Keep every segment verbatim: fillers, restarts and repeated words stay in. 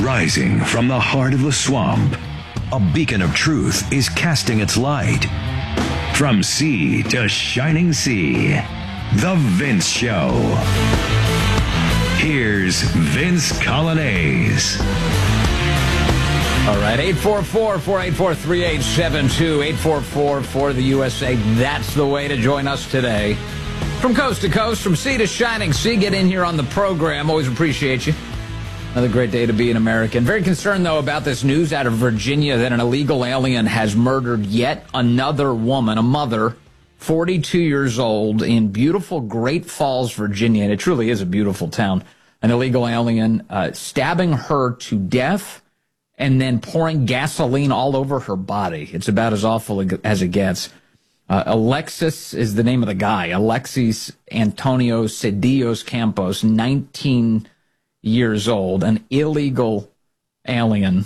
Rising from the heart of the swamp, a beacon of truth is casting its light. From sea to shining sea, The Vince Show. Here's Vince Coglianese. All right, eight four four, four eight four, three eight seven two, eight four four for the U S A. That's the way to join us today. From coast to coast, from sea to shining sea, get in here on the program. Always appreciate you. Another great day to be an American. Very concerned, though, about this news out of Virginia that an illegal alien has murdered yet another woman, a mother, forty-two years old, in beautiful Great Falls, Virginia. And it truly is a beautiful town. An illegal alien uh, stabbing her to death and then pouring gasoline all over her body. It's about as awful as it gets. Uh, Alexis is the name of the guy. Alexis Antonio Cedillos Campos, nineteen years old, an illegal alien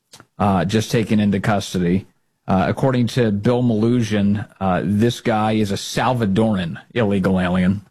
uh, just taken into custody. Uh, according to Bill Malugin, uh, this guy is a Salvadoran illegal alien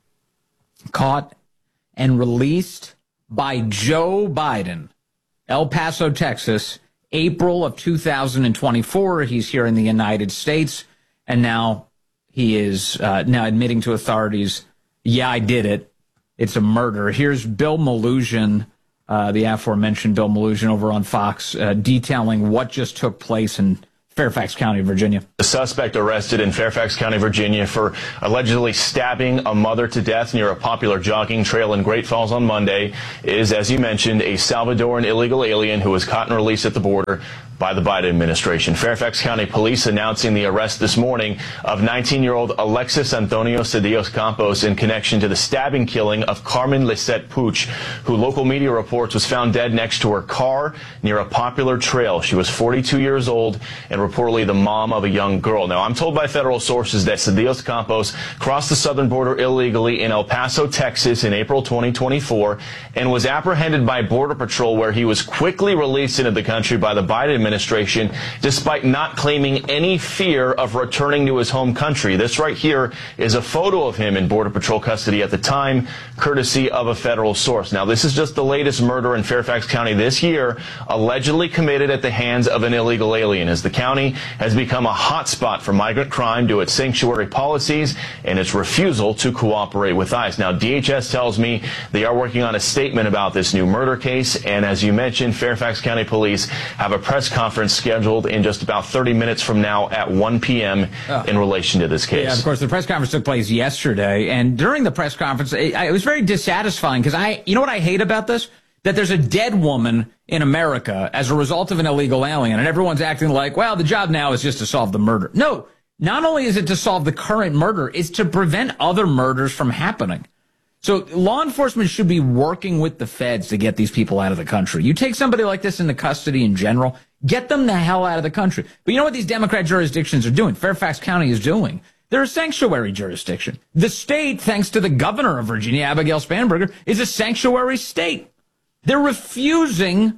caught and released by Joe Biden, El Paso, Texas, April of two thousand twenty-four. He's here in the United States, and now he is uh, now admitting to authorities, yeah, I did it. It's a murder. Here's Bill Malugin, uh, the aforementioned Bill Malugin over on Fox, uh, detailing what just took place in Fairfax County, Virginia. The suspect arrested in Fairfax County, Virginia for allegedly stabbing a mother to death near a popular jogging trail in Great Falls on Monday is, as you mentioned, a Salvadoran illegal alien who was caught and released at the border by the Biden administration. Fairfax County police announcing the arrest this morning of nineteen-year-old Alexis Antonio Cedillos Campos in connection to the stabbing killing of Carmen Lisette Puch, who local media reports was found dead next to her car near a popular trail. She was forty-two years old and reportedly the mom of a young girl. Now, I'm told by federal sources that Cedillos Campos crossed the southern border illegally in El Paso, Texas in April twenty twenty-four and was apprehended by Border Patrol, where he was quickly released into the country by the Biden administration. administration, despite not claiming any fear of returning to his home country. This right here is a photo of him in Border Patrol custody at the time, courtesy of a federal source. Now, this is just the latest murder in Fairfax County this year, allegedly committed at the hands of an illegal alien, as the county has become a hotspot for migrant crime due to its sanctuary policies and its refusal to cooperate with ICE. Now, D H S tells me they are working on a statement about this new murder case, and as you mentioned, Fairfax County Police have a press conference conference scheduled in just about thirty minutes from now at one p m Oh. in relation to this case. Yeah, of course, the press conference took place yesterday, and during the press conference, it, it was very dissatisfying because I, you know what I hate about this? That there's a dead woman in America as a result of an illegal alien, and everyone's acting like, well, the job now is just to solve the murder. No, not only is it to solve the current murder, it's to prevent other murders from happening. So law enforcement should be working with the feds to get these people out of the country. You take somebody like this into custody in general, get them the hell out of the country. But you know what these Democrat jurisdictions are doing? Fairfax County is doing. They're a sanctuary jurisdiction. The state, thanks to the governor of Virginia, Abigail Spanberger, is a sanctuary state. They're refusing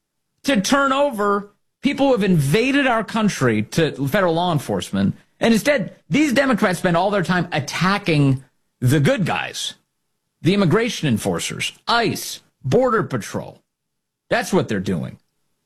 to turn over people who have invaded our country to federal law enforcement. And instead, these Democrats spend all their time attacking the good guys. The immigration enforcers, ICE, Border Patrol. That's what they're doing.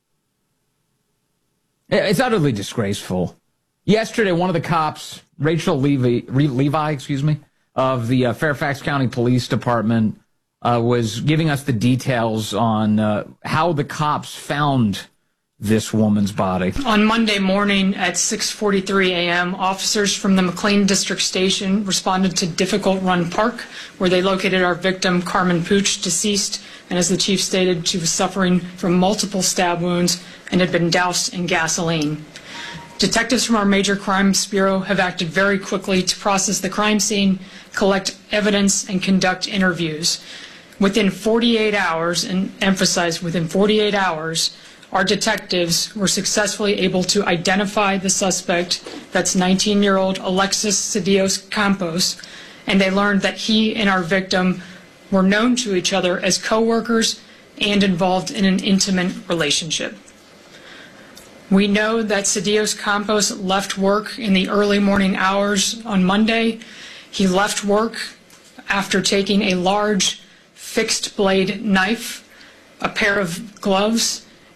It's utterly disgraceful. Yesterday, one of the cops, Rachel Levy, Levi, excuse me, of the uh, Fairfax County Police Department, uh, was giving us the details on uh, how the cops found this woman's body. On Monday morning at six forty-three a m, officers from the McLean District Station responded to Difficult Run Park, where they located our victim, Carmen Puch, deceased, and as the chief stated, she was suffering from multiple stab wounds and had been doused in gasoline. Detectives from our Major Crimes Bureau have acted very quickly to process the crime scene, collect evidence, and conduct interviews. Within forty-eight hours, and emphasize within forty-eight hours, our detectives were successfully able to identify the suspect, that's nineteen-year-old Alexis Cedillos Campos, and they learned that he and our victim were known to each other as co-workers and involved in an intimate relationship. We know that Cedillos Campos left work in the early morning hours on Monday. He left work after taking a large fixed blade knife, a pair of gloves,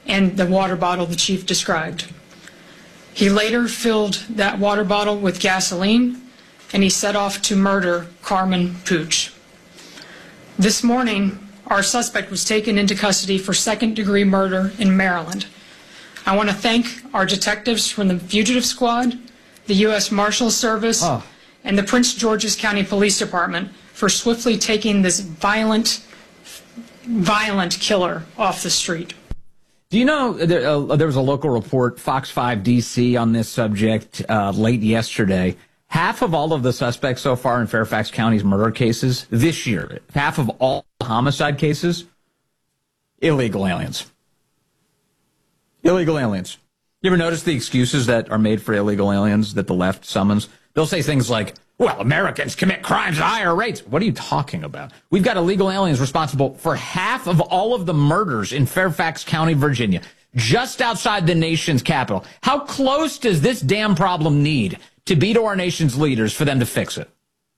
and the water bottle the chief described. He later filled that water bottle with gasoline, and he set off to murder Carmen Puch. This morning, our suspect was taken into custody for second-degree murder in Maryland. I want to thank our detectives from the Fugitive Squad, the U S Marshals Service, oh. and the Prince George's County Police Department for swiftly taking this violent, violent killer off the street. Do you know, there, uh, there was a local report, Fox five D C, on this subject uh, late yesterday. Half of all of the suspects so far in Fairfax County's murder cases this year, half of all homicide cases, illegal aliens. Illegal aliens. You ever notice the excuses that are made for illegal aliens that the left summons? They'll say things like, well, Americans commit crimes at higher rates. What are you talking about? We've got illegal aliens responsible for half of all of the murders in Fairfax County, Virginia, just outside the nation's capital. How close does this damn problem need to be to our nation's leaders for them to fix it?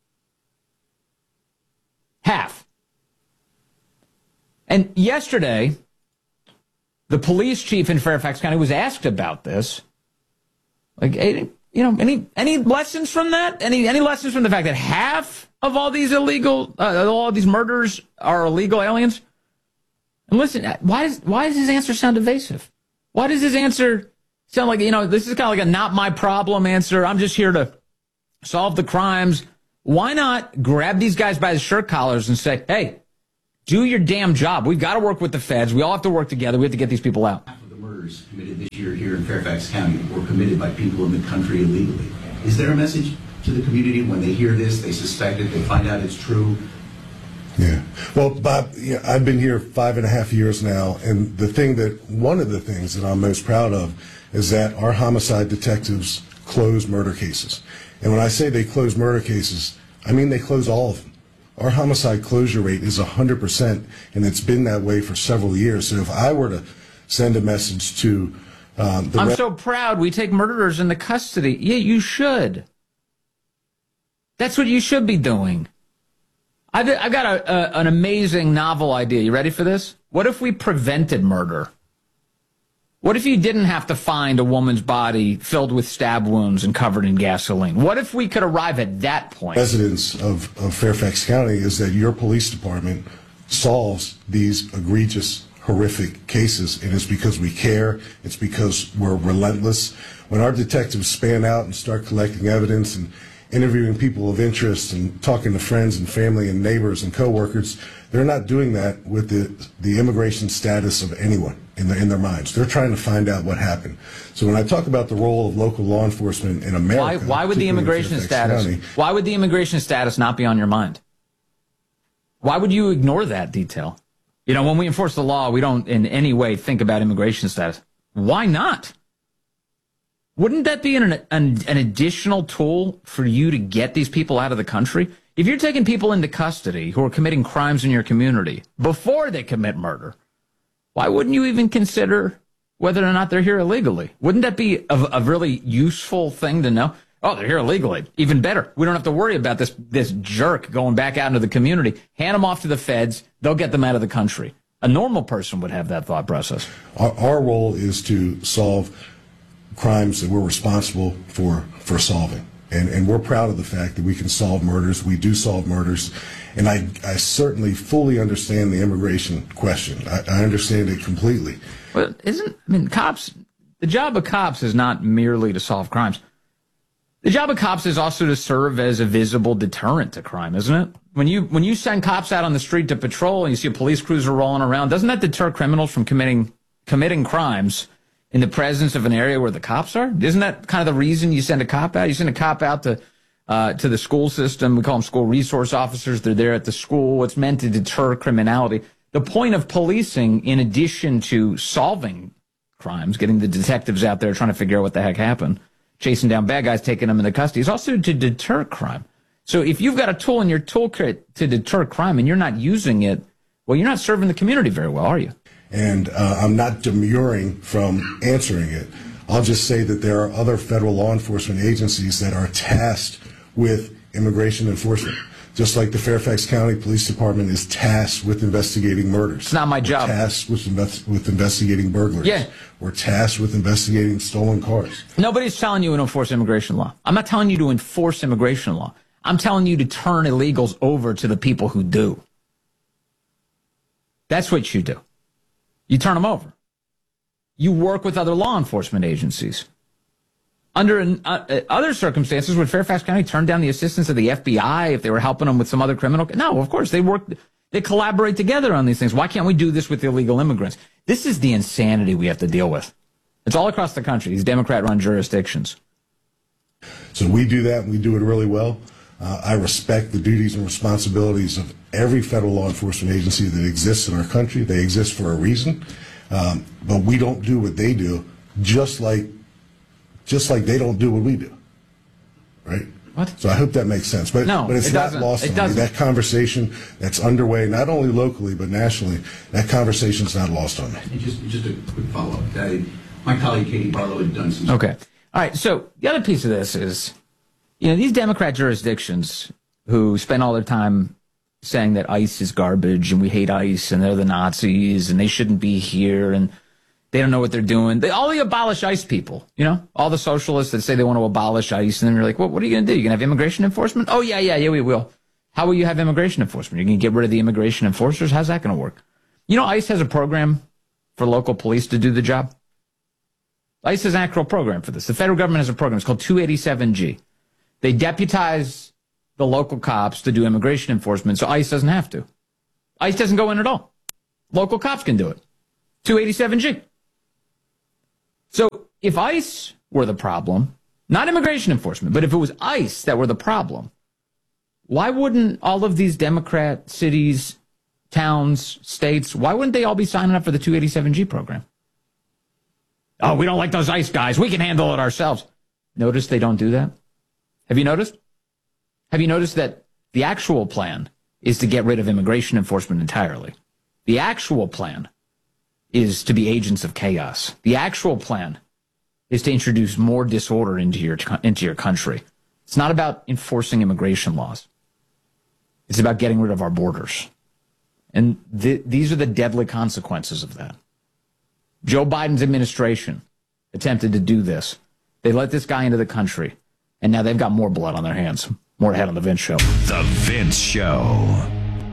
Half. And yesterday, the police chief in Fairfax County was asked about this. Like, you know, any any lessons from that? Any any lessons from the fact that half of all these illegal, uh, all these murders are illegal aliens? And listen, why does why does his answer sound evasive? Why does his answer sound like, you know, this is kind of like a not my problem answer? I'm just here to solve the crimes. Why not grab these guys by the shirt collars and say, hey, do your damn job. We've got to work with the feds. We all have to work together. We have to get these people out. Half of the murders committed this year here in Fairfax County were committed by people in the country illegally. Is there a message to the community when they hear this, they suspect it, they find out it's true? Yeah. Well, Bob, yeah, I've been here five and a half years now, and the thing that, one of the things that I'm most proud of is that our homicide detectives close murder cases. And when I say they close murder cases, I mean they close all of them. Our homicide closure rate is one hundred percent, and it's been that way for several years. So if I were to send a message to um, the... I'm so proud we take murderers into custody. Yeah, you should. That's what you should be doing. I've, I've got a, a, an amazing novel idea. You ready for this? What if we prevented murder? What if you didn't have to find a woman's body filled with stab wounds and covered in gasoline? What if we could arrive at that point? Residents of, of Fairfax County is that your police department solves these egregious, horrific cases, and it's because we care. It's because we're relentless. When our detectives span out and start collecting evidence and interviewing people of interest and talking to friends and family and neighbors and coworkers, they're not doing that with the, the immigration status of anyone in, the, in their minds. They're trying to find out what happened. So when I talk about the role of local law enforcement in America... Why, why would the immigration status... County, why would the immigration status not be on your mind? Why would you ignore that detail? You know, when we enforce the law, we don't in any way think about immigration status. Why not? Wouldn't that be an, an, an additional tool for you to get these people out of the country? If you're taking people into custody who are committing crimes in your community before they commit murder, why wouldn't you even consider whether or not they're here illegally? Wouldn't that be a, a really useful thing to know? Oh, they're here illegally. Even better. We don't have to worry about this, this jerk going back out into the community. Hand them off to the feds. They'll get them out of the country. A normal person would have that thought process. Our, our role is to solve crimes that we're responsible for for solving. And, and we're proud of the fact that we can solve murders. We do solve murders. And I, I certainly fully understand the immigration question. I, I understand it completely. Well, isn't, I mean, cops, the job of cops is not merely to solve crimes. The job of cops is also to serve as a visible deterrent to crime, isn't it? When you, when you send cops out on the street to patrol and you see a police cruiser rolling around, doesn't that deter criminals from committing, committing crimes in the presence of an area where the cops are? Isn't that kind of the reason you send a cop out? You send a cop out to uh, to the school system. We call them school resource officers. They're there at the school. It's meant to deter criminality. The point of policing, in addition to solving crimes, getting the detectives out there trying to figure out what the heck happened, chasing down bad guys, taking them into custody, is also to deter crime. So if you've got a tool in your toolkit to deter crime and you're not using it, well, you're not serving the community very well, are you? And uh, I'm not demurring from answering it. I'll just say that there are other federal law enforcement agencies that are tasked with immigration enforcement. Just like the Fairfax County Police Department is tasked with investigating murders. It's not my We're job. Tasked with, invest- with investigating burglaries. Yeah. We're tasked with investigating stolen cars. Nobody's telling you to enforce immigration law. I'm not telling you to enforce immigration law. I'm telling you to turn illegals over to the people who do. That's what you do. You turn them over. You work with other law enforcement agencies. Under uh, other circumstances, would Fairfax County turn down the assistance of the F B I if they were helping them with some other criminal? No, of course. They work, they collaborate together on these things. Why can't we do this with illegal immigrants? This is the insanity we have to deal with. It's all across the country, these Democrat-run jurisdictions. So we do that, and we do it really well. Uh, I respect the duties and responsibilities of every federal law enforcement agency that exists in our country. They exist for a reason. Um, but we don't do what they do, just like just like they don't do what we do, right? What? So I hope that makes sense. But, no, but it's it not doesn't. lost it on doesn't. me. That conversation that's underway, not only locally but nationally, that conversation's not lost on me. And just, just a quick follow-up. Uh, my colleague Katie Barlow had done some... Okay. All right, so the other piece of this is, you know, these Democrat jurisdictions who spend all their time saying that ICE is garbage and we hate ICE and they're the Nazis and they shouldn't be here and they don't know what they're doing. They all the abolish ICE people, you know, all the socialists that say they want to abolish ICE. And then you're like, well, what are you going to do? You're going to have immigration enforcement? Oh, yeah, yeah, yeah, we will. How will you have immigration enforcement? You're going to get rid of the immigration enforcers? How's that going to work? You know, ICE has a program for local police to do the job. ICE has an actual program for this. The federal government has a program. It's called two eighty-seven G. They deputize the local cops to do immigration enforcement, so ICE doesn't have to. ICE doesn't go in at all. Local cops can do it. two eighty-seven G. So if ICE were the problem, not immigration enforcement, but if it was ICE that were the problem, why wouldn't all of these Democrat cities, towns, states, why wouldn't they all be signing up for the two eighty-seven G program? Oh, we don't like those ICE guys. We can handle it ourselves. Notice they don't do that? Have you noticed? Have you noticed that the actual plan is to get rid of immigration enforcement entirely? The actual plan is to be agents of chaos. The actual plan is to introduce more disorder into your into your country. It's not about enforcing immigration laws. It's about getting rid of our borders. And th- these are the deadly consequences of that. Joe Biden's administration attempted to do this. They let this guy into the country, and now they've got more blood on their hands. More ahead on The Vince Show. The Vince Show.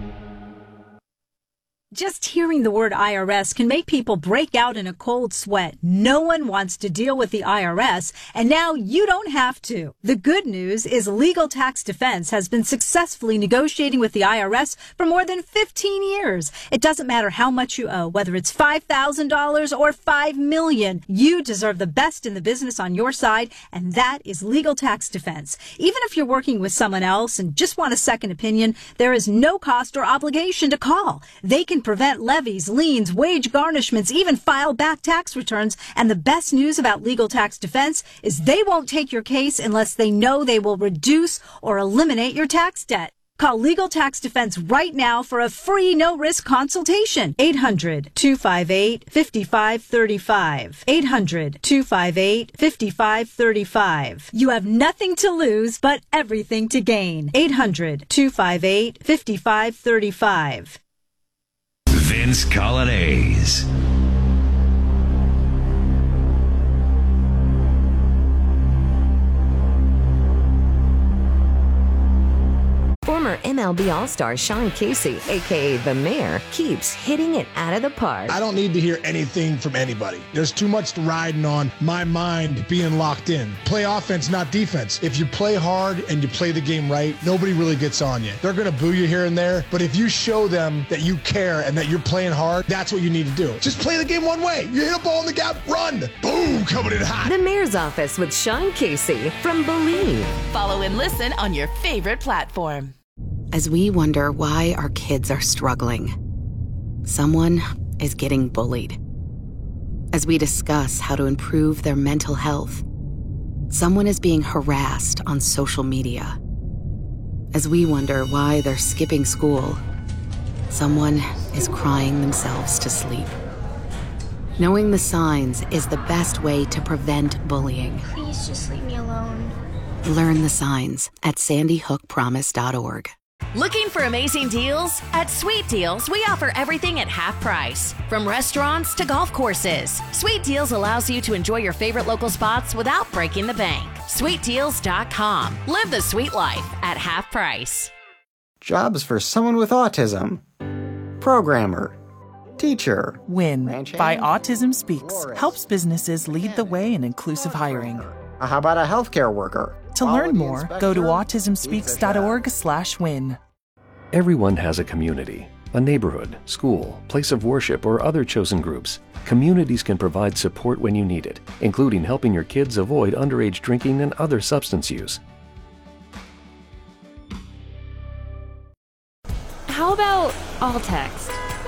Just hearing the word I R S can make people break out in a cold sweat. No one wants to deal with the I R S, and now you don't have to. The good news is Legal Tax Defense has been successfully negotiating with the I R S for more than fifteen years. It doesn't matter how much you owe, whether it's five thousand dollars or five million dollars. You deserve the best in the business on your side, and that is Legal Tax Defense. Even if you're working with someone else and just want a second opinion, there is no cost or obligation to call. They can prevent levies, liens, wage garnishments, even file back tax returns. And the best news about Legal Tax Defense is they won't take your case unless they know they will reduce or eliminate your tax debt. Call Legal Tax Defense right now for a free no-risk consultation. eight hundred, two five eight, five five three five. eight hundred, two five eight, five five three five. You have nothing to lose, but everything to gain. eight hundred, two five eight, five five three five. Vince Colonnese. Former M L B All-Star Sean Casey, a k a. The Mayor, keeps hitting it out of the park. I don't need to hear anything from anybody. There's too much riding on my mind being locked in. Play offense, not defense. If you play hard and you play the game right, nobody really gets on you. They're going to boo you here and there, but if you show them that you care and that you're playing hard, that's what you need to do. Just play the game one way. You hit a ball in the gap, run. Boom, coming in hot. The Mayor's Office with Sean Casey from Believe. Follow and listen on your favorite platform. As we wonder why our kids are struggling, someone is getting bullied. As we discuss how to improve their mental health, someone is being harassed on social media. As we wonder why they're skipping school, someone is crying themselves to sleep. Knowing the signs is the best way to prevent bullying. Please just leave me alone. Learn the signs at sandy hook promise dot org. Looking for amazing deals? At Sweet Deals, we offer everything at half price. From restaurants to golf courses, Sweet Deals allows you to enjoy your favorite local spots without breaking the bank. sweet deals dot com. Live the sweet life at half price. Jobs for someone with autism. Programmer. Teacher. WIN by Autism Speaks helps businesses lead the way in inclusive hiring. How about a healthcare worker? To learn more, go to autism speaks dot org slash win. Everyone has a community, a neighborhood, school, place of worship, or other chosen groups. Communities can provide support when you need it, including helping your kids avoid underage drinking and other substance use. How about all text?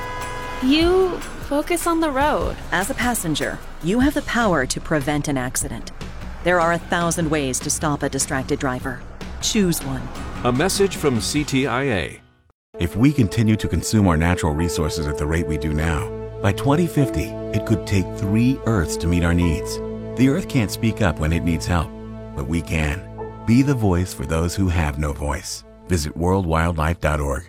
You focus on the road. As a passenger, you have the power to prevent an accident. There are a thousand ways to stop a distracted driver. Choose one. A message from C T I A. If we continue to consume our natural resources at the rate we do now, by twenty fifty, it could take three Earths to meet our needs. The Earth can't speak up when it needs help, but we can. Be the voice for those who have no voice. Visit world wildlife dot org.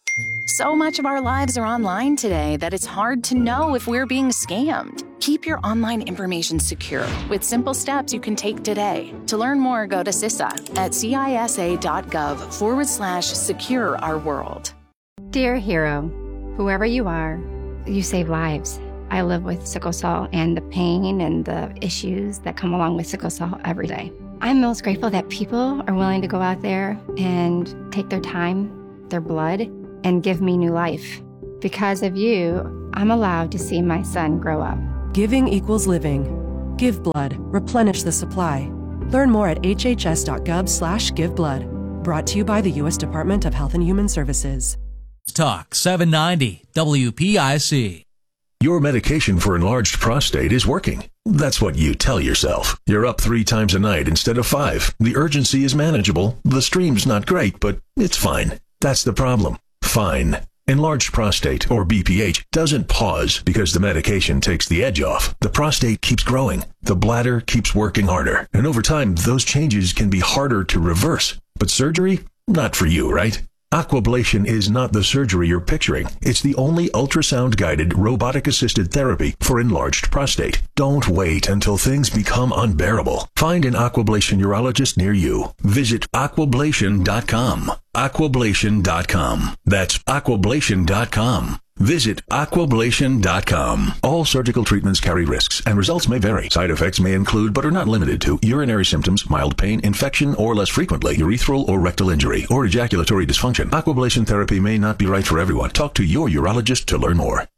So much of our lives are online today that it's hard to know if we're being scammed. Keep your online information secure with simple steps you can take today. To learn more, go to C I S A at cisa.gov forward slash secure our world. Dear hero, whoever you are, you save lives. I live with sickle cell and the pain and the issues that come along with sickle cell every day. I'm most grateful that people are willing to go out there and take their time, their blood, and give me new life. Because of you, I'm allowed to see my son grow up. Giving equals living. Give blood. Replenish the supply. Learn more at hhs.gov slash give blood. Brought to you by the U S Department of Health and Human Services. Talk seven ninety W P I C. Your medication for enlarged prostate is working. That's what you tell yourself. You're up three times a night instead of five. The urgency is manageable. The stream's not great, but it's fine. That's the problem. Fine. Enlarged prostate, or B P H, doesn't pause because the medication takes the edge off. The prostate keeps growing. The bladder keeps working harder. And over time, those changes can be harder to reverse. But surgery? Not for you, right? Aquablation is not the surgery you're picturing. It's the only ultrasound-guided, robotic-assisted therapy for enlarged prostate. Don't wait until things become unbearable. Find an Aquablation urologist near you. Visit aquablation dot com. aquablation dot com. That's aquablation dot com. Visit aquablation dot com. All surgical treatments carry risks, and results may vary. Side effects may include, but are not limited to, urinary symptoms, mild pain, infection, or less frequently, urethral or rectal injury, or ejaculatory dysfunction. Aquablation therapy may not be right for everyone. Talk to your urologist to learn more.